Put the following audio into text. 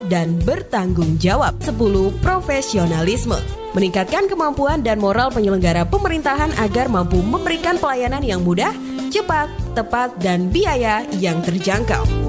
dan bertanggung jawab. 10. Profesionalisme. Meningkatkan kemampuan dan moral penyelenggara pemerintahan agar mampu memberikan pelayanan yang mudah, cepat, tepat, dan biaya yang terjangkau.